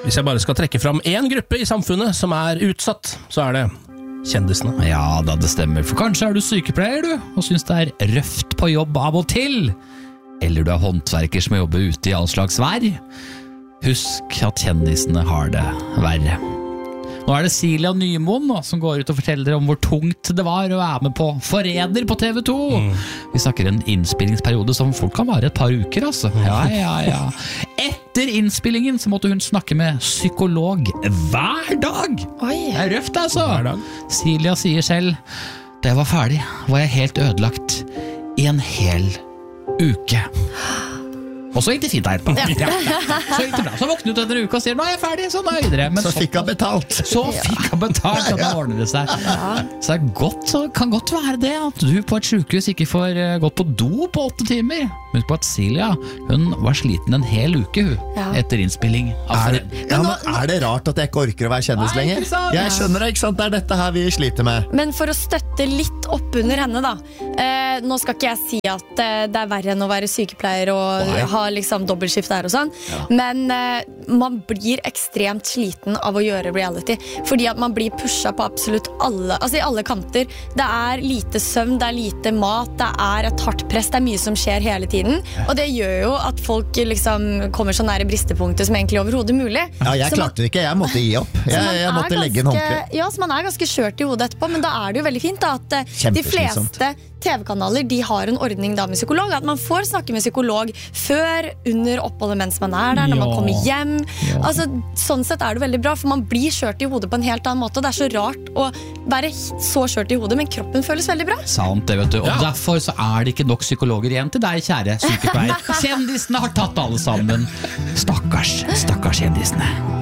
Hvis jeg bare skal trekke fram en gruppe I samfunnet som utsatt, så det kjendisene. Ja, da det stemmer, for kanskje du sykepleier du, og synes det røft på jobb av og til. Eller du håndverker som jobber ute I all slags vær. Husk at kjendisene har det verre. Nå det Silja Nymoen som går ut og forteller om hvor tungt det var å være med på Forræder på TV 2. Vi snakker en innspillingsperiode som folk kan vare et par uker, altså. Ja. Etter innspillingen så måtte hun snakke med psykolog hver dag. Oi. Det røft, altså. Hver dag. Silja sier selv, da jeg var ferdig, var jeg helt ødelagt I en hel uke. Og så gikk det fint etterpå. Ja. Så gikk det bra. Så våknet ut etter en uke og sier, nå jeg ferdig, så nå jeg videre. Men så fikk han betalt. Så fikk han betalt, og da ordner det seg. Så det kan godt være det, at du på et sykehus ikke får gått på do på 8 timer. Men på at Silja, hun var sliten en hel uke, etter innspilling. Men det rart at jeg ikke orker å være kjendis lenger? Jeg skjønner det, ikke sant? Det dette her vi sliter med. Men for å støtte litt opp under henne da, nå skal ikke jeg si at det verre enn å være sykepleier og ha liksom dobbeltskift der og sånn, men man blir ekstremt sliten av å gjøre reality, fordi at man blir pushet på absolutt alle, altså I alle kanter. Det lite søvn, det lite mat, det et hardt press, det mye som skjer hele tiden, og det gjør jo at folk liksom kommer så nære bristepunktet som egentlig overhodet mulig. Ja, jeg klarte det ikke, jeg måtte gi opp. Jeg måtte legge en håndkle. Ja, så man ganske skjørt I hodet etterpå, men da det jo veldig fint da, at de fleste TV-kanaler, de har en ordning da med psykolog, at man får snakke med psykolog før, under oppholdet mens man der, når man kommer hjem. Altså, sånn sett det veldig bra, for man blir kjørt I hodet på en helt annen måte, og det så rart å være så kjørt I hodet, men kroppen føles veldig bra. Sant det, vet du. Og derfor så det ikke nok psykologer igjen til deg, kjære sykepleier. Kjendisene har tatt alle sammen. Stakkars kjendisene.